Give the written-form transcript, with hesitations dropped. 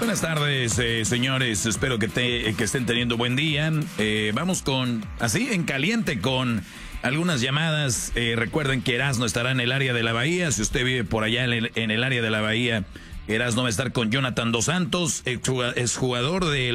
Buenas tardes, señores. Espero que estén teniendo buen día. Vamos con, así, en caliente, con algunas llamadas. Recuerden que Erasmo estará en el área de la Bahía. Si usted vive por allá en el área de la Bahía, Erasmo va a estar con Jonathan Dos Santos, exjugador de